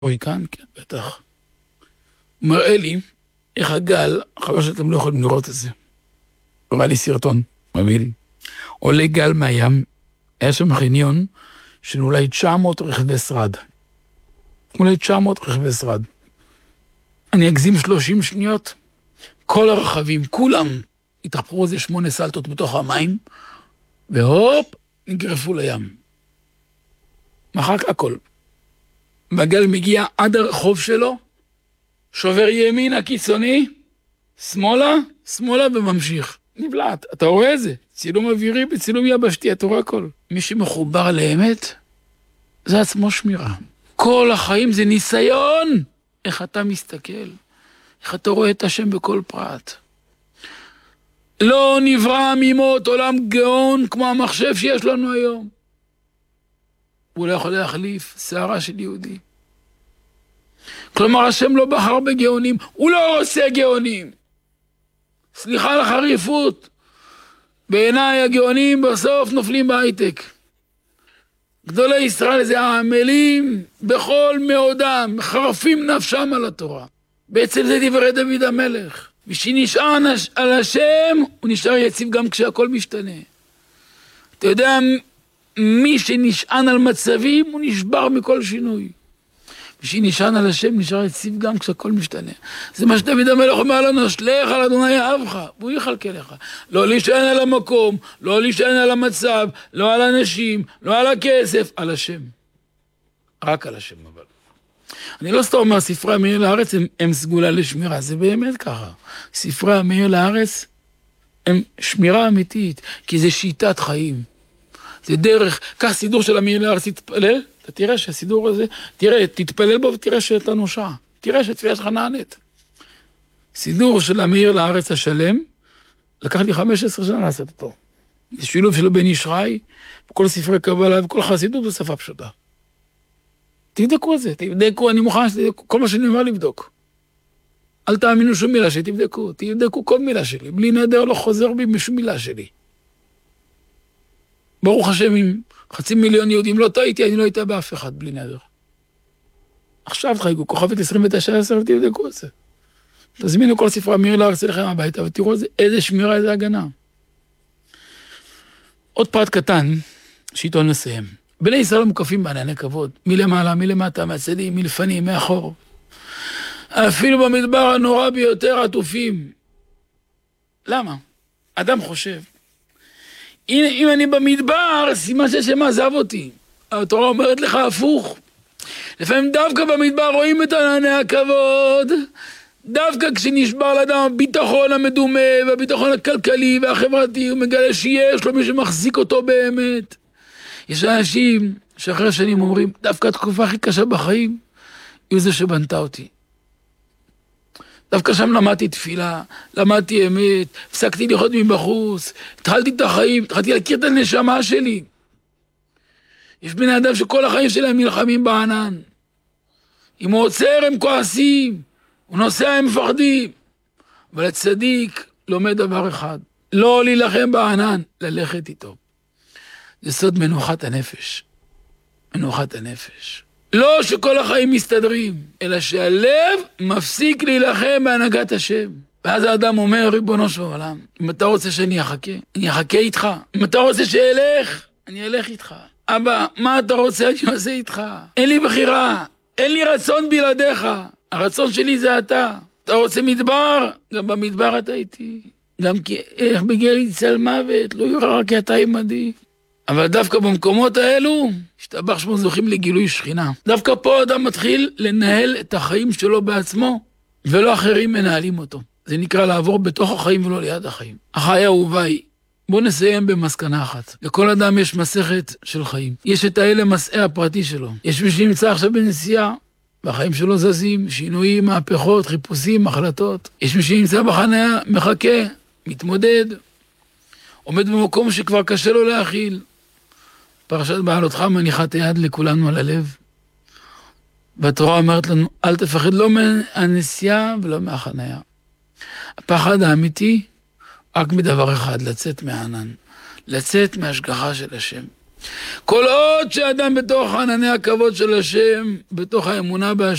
רואי כאן? כן, בטח. הוא מראה לי איך הגל, חבל שאתם לא יכולים לראות את זה. הוא ראה לי סרטון, מביא לי. עולה גל מהים, היה שם חניון של אולי 900 רכבי שרד. אולי 900 רכבי שרד. אני אגזים 30 שניות, כל הרכבים, כולם, התרחפו איזה 8 סלטות בתוך המים, והופ, נגרפו לים. מחק הכל. והגל מגיע עד הרחוב שלו, שובר ימינה קיצוני, שמאלה, שמאלה וממשיך. נבלעת, אתה רואה את זה? צילום אווירי בצילום יבשתי, אתה רואה הכל. מי שמחובר לאמת, זה עצמו שמירה. כל החיים זה ניסיון. איך אתה מסתכל, איך אתה רואה את השם בכל פרט. לא נברא ממות עולם גאון כמו המחשב שיש לנו היום. הוא לא יכול להחליף שערה של יהודי. כלומר, השם לא בחר בגאונים, הוא לא רוצה גאונים. סליחה על החריפות. בעיניי הגאונים בסוף נופלים בהייטק. גדולי ישראל זה העמלים בכל מאודם, חרפים נפשם על התורה. בעצם זה דברי דוד המלך. מי שנשען על השם, הוא נשאר יציב גם כשהכל משתנה. אתה יודע, מי שנשען על מצבים, הוא נשבר מכל שינוי. מי שנשען על השם, נשאר יציב גם כשהכל משתנה. זה מה שדוד המלך אומר לנו, שלך על אדוני אהבך, והוא יכלכל לך. לא להישען על המקום, לא להישען על המצב, לא על אנשים, לא על הכסף, על השם. רק על השם אבל. אני לא סתם אומר, ספרי המאיר לארץ הם סגולה לשמירה, זה באמת ככה. ספרי המאיר לארץ הם שמירה אמיתית, כי זה שיטת חיים. זה דרך, כך סידור של המאיר לארץ תתפלל, אתה תראה שהסידור הזה, תראה, תתפלל בו ותראה שאתה נושע, תראה שהתפילה שלך נענית. סידור של המאיר לארץ השלם, לקח לי 15 שנה לעשות אותו. זה שילוב שלו בין ישרי, וכל ספרי קבלה וכל חסידות בשפה פשוטה. תבדקו את זה, תבדקו, אני מוכן שתבדקו, כל מה שאני אומר לבדוק. אל תאמינו שום מילה שתבדקו, תבדקו כל מילה שלי, בלי נדר לא חוזר בי משום מילה שלי. ברוך השם, אם 500,000 יהודים לא טעיתי, אני לא הייתה באף אחד בלי נדר. עכשיו תחייגו, כוכבת 2910 ותבדקו את זה. תזמינו כל ספרי המאיר לארץ אליכם הביתה, ותראו איזה שמירה, איזה הגנה. עוד פרט קטן, שאיתו נסיים. בני ישראל מוקפים בענני כבוד, מלמעלה, מלמטה, מהצדים, מלפנים, מאחור. אפילו במדבר הנורא ביותר עטופים. למה? אדם חושב, אם אני במדבר, סימן שהשם עזב אותי. התורה אומרת לך הפוך. לפעמים דווקא במדבר רואים את ענני הכבוד, דווקא כשנשבר לאדם הביטחון המדומה, והביטחון הכלכלי והחברתי, הוא מגלה שיש לו מי שמחזיק אותו באמת. יש אנשים שאחרי שנים אומרים, דווקא התקופה הכי קשה בחיים, היא זה שבנתה אותי. דווקא שם למדתי תפילה, למדתי אמת, הפסקתי לראות מבחוץ, התחלתי את החיים, התחלתי להכיר את הנשמה שלי. יש בני אדם שכל החיים שלהם נלחמים בענן. אם הוא עוצר הם כועסים, הוא נוסע הם מפחדים. אבל הצדיק לומד דבר אחד, לא להילחם בענן, ללכת איתו. זה סוד מנוחת הנפש. מנוחת הנפש. לא שכל החיים מסתדרים, אלא שהלב מפסיק להילחם בהנהגת השם. ואז האדם אומר, ריבונו של עולם, אם אתה רוצה שאני אחכה, אני אחכה איתך. אם אתה רוצה שאלך, אני אלך איתך. אבא, מה אתה רוצה, אני עושה איתך. אין לי בחירה, אין לי רצון בלעדיך. הרצון שלי זה אתה. אתה רוצה מדבר? גם במדבר אתה איתי. גם כי איך בגלל יצל מוות, לא יורא רק אתה עמדי. אבל דווקא במקומות האלו, השתבח שמו זוכים לגילוי שכינה. דווקא פה אדם מתחיל לנהל את החיים שלו בעצמו, ולא אחרים מנהלים אותו. זה נקרא לעבור בתוך החיים ולא ליד החיים. אחי אהוביי, בואו נסיים במסקנה אחת. לכל אדם יש מסכת של חיים. יש את האלה מסעה הפרטי שלו. יש מי שנמצא עכשיו בנסיעה, והחיים שלו זזים, שינויים, מהפכות, חיפושים, החלטות. יש מי שנמצא בחניה, מחכה, מתמודד, עומד במקום שכבר קשה לו להכיל. פרשת בעלותך מניחה את היד לכולנו על הלב. והתורה אומרת לנו, אל תפחד לא מהנסיעה ולא מהחניה. הפחד האמיתי, רק מדבר אחד, לצאת מהענן. לצאת מהשגחה של השם. כל עוד שאדם בתוך ענני הכבוד של השם, בתוך האמונה בהשם,